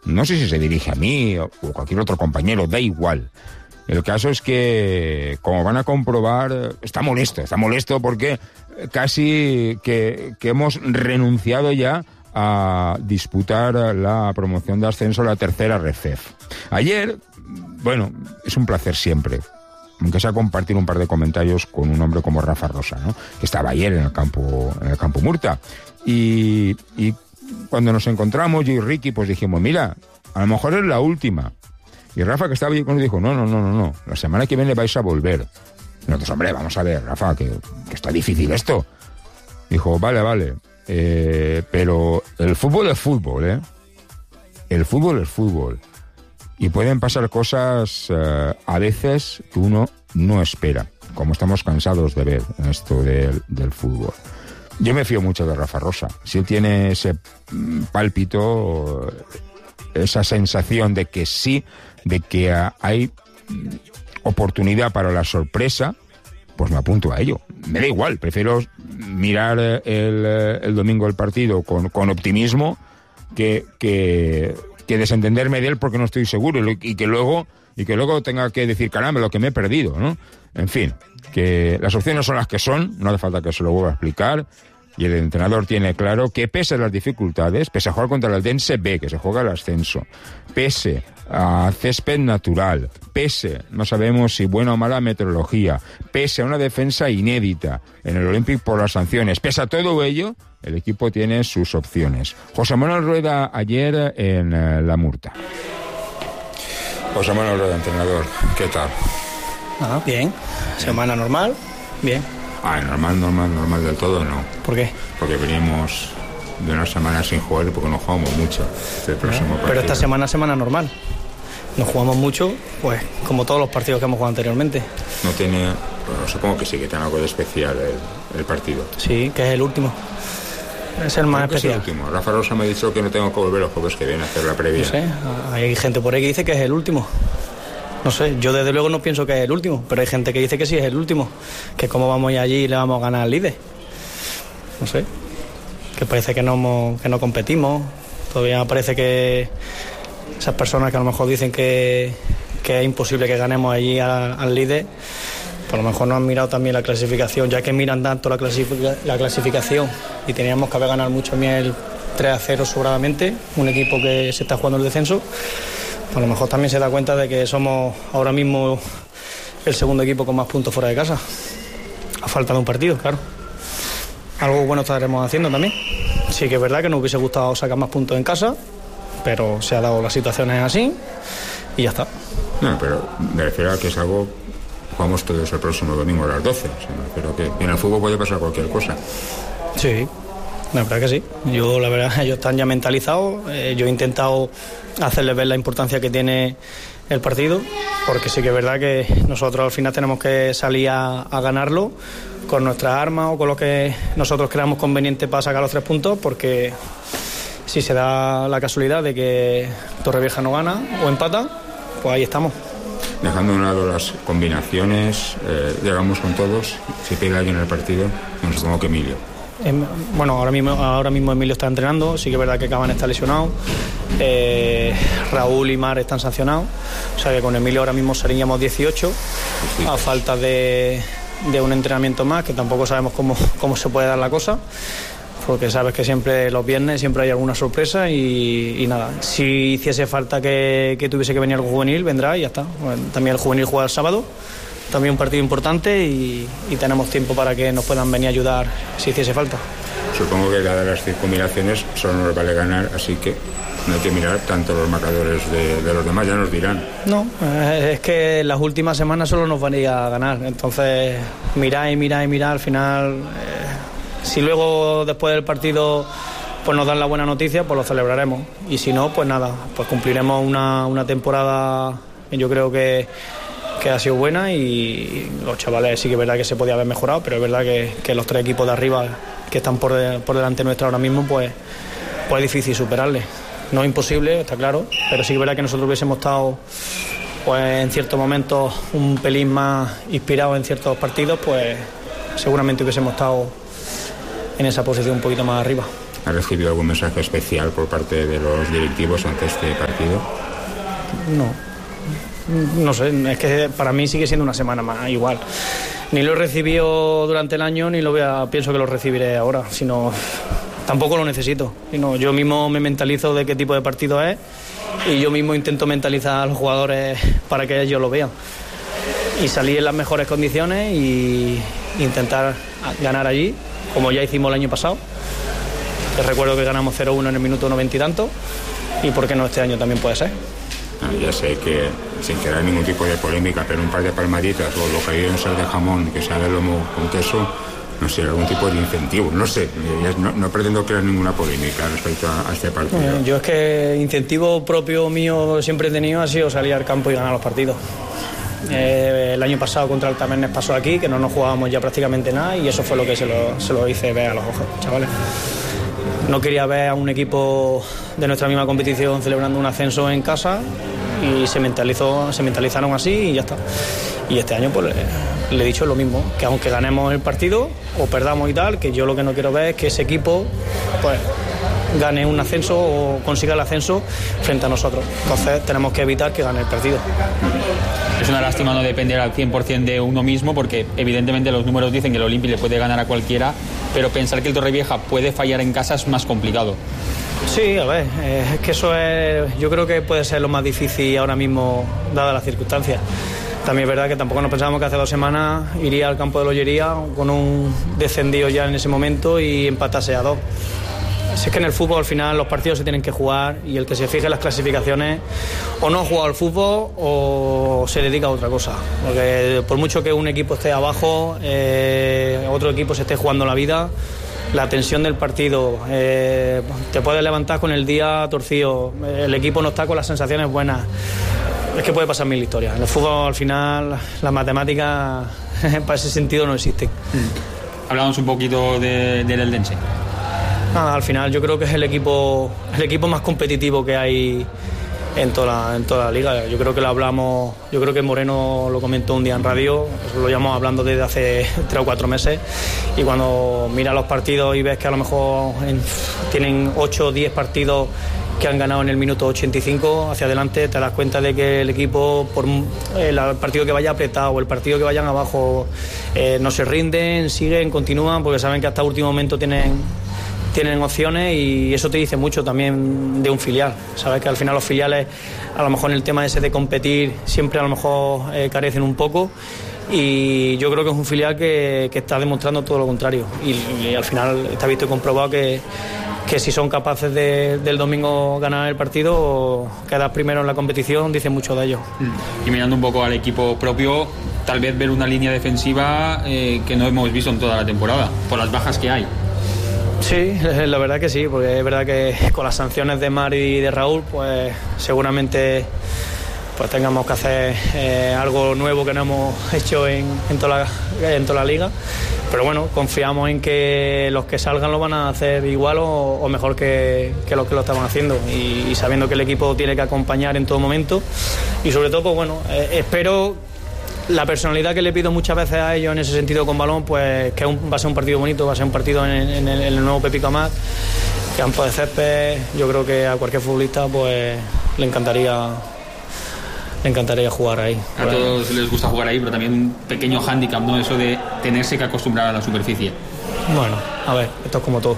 No sé si se dirige a mí o cualquier otro compañero, da igual. El caso es que, como van a comprobar, está molesto porque casi que hemos renunciado ya a disputar la promoción de ascenso a la tercera RFEF. Ayer, bueno, es un placer siempre, aunque sea compartir un par de comentarios con un hombre como Rafa Rosa, ¿no? Que estaba ayer en el campo Murta. Y cuando nos encontramos, yo y Ricky, pues dijimos, mira, a lo mejor es la última. Y Rafa, que estaba allí con él, dijo, no, la semana que viene vais a volver. Y nosotros, hombre, vamos a ver, Rafa, que está difícil esto. Dijo, vale, pero el fútbol es fútbol, ¿eh? El fútbol es fútbol. Y pueden pasar cosas a veces que uno no espera, como estamos cansados de ver en esto del fútbol. Yo me fío mucho de Rafa Rosa. Si él tiene ese pálpito, esa sensación de que sí, de que hay oportunidad para la sorpresa, pues me apunto a ello. Me da igual, prefiero mirar el domingo el partido con optimismo que desentenderme de él porque no estoy seguro y que luego tenga que decir, caramba, lo que me he perdido, ¿no? En fin, que las opciones son las que son, no hace falta que se lo vuelva a explicar. Y el entrenador tiene claro que pese a las dificultades, pese a jugar contra el Eldense B, que se juega el ascenso, pese a césped natural, pese, no sabemos si buena o mala meteorología, pese a una defensa inédita en el Olympic por las sanciones, pese a todo ello, el equipo tiene sus opciones. José Manuel Rueda ayer en La Murta. José Manuel Rueda, entrenador, ¿qué tal? Bien, semana normal, bien. Normal del todo no. ¿Por qué? Porque venimos de una semana sin jugar y porque no jugamos mucho. Pero esta semana normal. No jugamos mucho, pues como todos los partidos que hemos jugado anteriormente. No tiene, bueno, supongo que sí que tiene algo de especial el partido. Sí, que es el último. Es el más especial. Es el último. Rafa Rosa me ha dicho que no tengo que volver los jueves que vienen a hacer la previa. No sé, hay gente por ahí que dice que es el último. No sé, yo desde luego no pienso que es el último, pero hay gente que dice que sí es el último, que cómo vamos a ir allí y le vamos a ganar al líder. No sé, que parece que no competimos, todavía parece que esas personas que a lo mejor dicen que es imposible que ganemos allí al líder, por lo mejor no han mirado también la clasificación, ya que miran tanto la clasificación y teníamos que haber ganado mucho miel 3-0 sobradamente, un equipo que se está jugando el descenso. A lo mejor también se da cuenta de que somos ahora mismo el segundo equipo con más puntos fuera de casa. A falta de un partido, claro. Algo bueno estaremos haciendo también. Sí que es verdad que nos hubiese gustado sacar más puntos en casa, pero se ha dado las situaciones así y ya está. No, pero me refiero a que es algo... Jugamos todos el próximo domingo a las 12. O sea, me refiero a que en el fútbol puede pasar cualquier cosa. Sí. La verdad que sí. La verdad, ellos están ya mentalizados. Yo he intentado hacerles ver la importancia que tiene el partido, porque sí que es verdad que nosotros al final tenemos que salir a ganarlo con nuestras armas o con lo que nosotros creamos conveniente para sacar los 3 puntos, porque si se da la casualidad de que Torrevieja no gana o empata, pues ahí estamos. Dejando a un lado las combinaciones, llegamos con todos. Si pega alguien en el partido, no supongo que Emilio. Bueno, ahora mismo Emilio está entrenando, sí que es verdad que Caban está lesionado, Raúl y Mar están sancionados, o sea que con Emilio ahora mismo seríamos 18, a falta de un entrenamiento más, que tampoco sabemos cómo se puede dar la cosa, porque sabes que siempre los viernes siempre hay alguna sorpresa y nada, si hiciese falta que tuviese que venir algo juvenil, vendrá y ya está. Bueno, también el juvenil juega el sábado, también un partido importante y tenemos tiempo para que nos puedan venir a ayudar si hiciese falta. Supongo que dadas las circunstancias solo nos vale ganar, así que no hay que mirar tanto los marcadores de los demás, ya nos dirán. No, es que las últimas semanas solo nos van a ir a ganar, entonces mirar, al final, si luego después del partido pues nos dan la buena noticia, pues lo celebraremos, y si no, pues nada, pues cumpliremos una temporada, yo creo que ha sido buena, y los chavales sí que es verdad que se podía haber mejorado, pero es verdad que los 3 equipos de arriba que están por delante nuestro ahora mismo, pues es difícil superarles. No es imposible, está claro, pero sí que es verdad que nosotros hubiésemos estado pues en ciertos momentos un pelín más inspirados en ciertos partidos, pues seguramente hubiésemos estado en esa posición un poquito más arriba. ¿Ha recibido algún mensaje especial por parte de los directivos ante este partido? No sé, es que para mí sigue siendo una semana más, igual. Ni lo he recibido durante el año, ni pienso que lo recibiré ahora, sino tampoco lo necesito. Yo mismo me mentalizo de qué tipo de partido es y yo mismo intento mentalizar a los jugadores para que ellos lo vean. Y salir en las mejores condiciones y intentar ganar allí, como ya hicimos el año pasado. Te recuerdo que ganamos 0-1 en el minuto 90 y tanto, y por qué no este año también puede ser. Ya sé que sin crear ningún tipo de polémica, pero un par de palmaditas o lo que hay en sal de jamón, que sea de lomo con queso, no sé, algún tipo de incentivo, no sé, no pretendo crear ninguna polémica respecto a este partido. Yo es que incentivo propio mío siempre he tenido ha sido salir al campo y ganar los partidos. El año pasado contra el Tabernes pasó aquí, que no nos jugábamos ya prácticamente nada, y eso fue lo que se lo hice ver a los ojos, chavales. No quería ver a un equipo de nuestra misma competición celebrando un ascenso en casa y se mentalizaron así y ya está. Y este año pues le he dicho lo mismo, que aunque ganemos el partido o perdamos y tal, que yo lo que no quiero ver es que ese equipo pues gane un ascenso o consiga el ascenso frente a nosotros. Entonces tenemos que evitar que gane el partido. Es una lástima no depender al 100% de uno mismo, porque evidentemente los números dicen que el Olympic le puede ganar a cualquiera, pero pensar que el Torrevieja puede fallar en casa es más complicado. Sí, a ver, es que eso yo creo que puede ser lo más difícil ahora mismo, dadas las circunstancias. También es verdad que tampoco nos pensábamos que hace 2 semanas iría al campo de Lollería con un descendido ya en ese momento y empatase a 2. Es que en el fútbol al final los partidos se tienen que jugar, y el que se fije en las clasificaciones o no ha jugado al fútbol o se dedica a otra cosa, porque por mucho que un equipo esté abajo, otro equipo se esté jugando la vida, la tensión del partido, te puedes levantar con el día torcido, el equipo no está con las sensaciones buenas, es que puede pasar mil historias. En el fútbol al final las matemáticas para ese sentido no existen. Hablamos un poquito del Eldense. Al final yo creo que es el equipo más competitivo que hay en toda la liga. Yo creo que lo hablamos, yo creo que Moreno lo comentó un día en radio, lo llevamos hablando desde hace 3 o 4 meses, y cuando miras los partidos y ves que a lo mejor tienen 8 o 10 partidos que han ganado en el minuto 85 hacia adelante, te das cuenta de que el equipo, por el partido que vaya apretado o el partido que vayan abajo, no se rinden, siguen, continúan, porque saben que hasta el último momento tienen opciones, y eso te dice mucho también de un filial. Sabes que al final los filiales, a lo mejor en el tema ese de competir, siempre a lo mejor carecen un poco, y yo creo que es un filial que está demostrando todo lo contrario, y al final está visto y comprobado que si son capaces del domingo ganar el partido o quedar primero en la competición, dice mucho de ellos. Y mirando un poco al equipo propio, tal vez ver una línea defensiva que no hemos visto en toda la temporada, por las bajas que hay. Sí, la verdad que sí, porque es verdad que con las sanciones de Mari y de Raúl, pues seguramente pues tengamos que hacer algo nuevo que no hemos hecho en toda la liga, pero bueno, confiamos en que los que salgan lo van a hacer igual o mejor que los que lo estaban haciendo, y sabiendo que el equipo tiene que acompañar en todo momento, y sobre todo pues bueno, espero la personalidad que le pido muchas veces a ellos en ese sentido con balón, pues que va a ser un partido bonito, va a ser un partido en el nuevo Pepico Amat, campo de césped. Yo creo que a cualquier futbolista pues le encantaría jugar ahí. A todos les gusta jugar ahí, pero también un pequeño hándicap, ¿no? Eso de tenerse que acostumbrar a la superficie. Bueno, a ver, esto es como todo.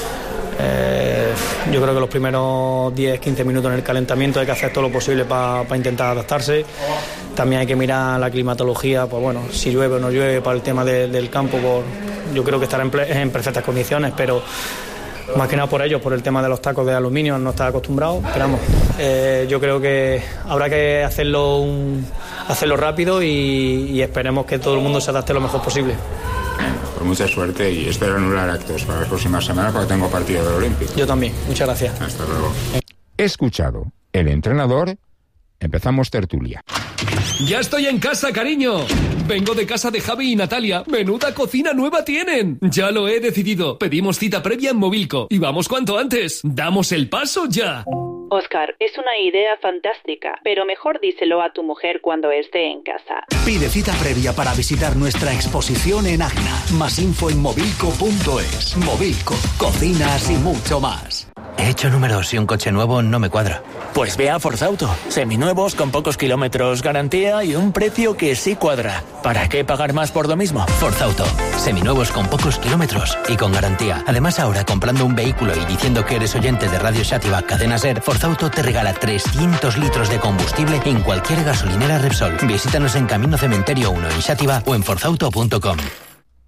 Yo creo que los primeros 10-15 minutos en el calentamiento hay que hacer todo lo posible para intentar adaptarse. También hay que mirar la climatología, pues bueno, si llueve o no llueve, para el tema del campo, yo creo que estará en perfectas condiciones, pero más que nada por ellos, por el tema de los tacos de aluminio, no está acostumbrado. Pero vamos, yo creo que habrá que hacerlo rápido, y esperemos que todo el mundo se adapte lo mejor posible. Pues mucha suerte, y espero anular actos para las próximas semanas, porque tengo partido del Olímpico. Yo también, muchas gracias. Hasta luego. He escuchado el entrenador, empezamos tertulia. ¡Ya estoy en casa, cariño! Vengo de casa de Javi y Natalia. ¡Menuda cocina nueva tienen! Ya lo he decidido. Pedimos cita previa en Movilco. Y vamos cuanto antes. ¡Damos el paso ya! Oscar, es una idea fantástica, pero mejor díselo a tu mujer cuando esté en casa. Pide cita previa para visitar nuestra exposición en Agna. Más info en movilco.es. Movilco, cocinas y mucho más. He hecho números y un coche nuevo no me cuadra. Pues ve a Forzauto. Seminuevos, con pocos kilómetros, garantía y un precio que sí cuadra. ¿Para qué pagar más por lo mismo? Forzauto. Seminuevos con pocos kilómetros y con garantía. Además, ahora comprando un vehículo y diciendo que eres oyente de Radio Xàtiva Cadena Ser, Forzauto te regala 300 litros de combustible en cualquier gasolinera Repsol. Visítanos en Camino Cementerio 1 en Xàtiva o en forzauto.com.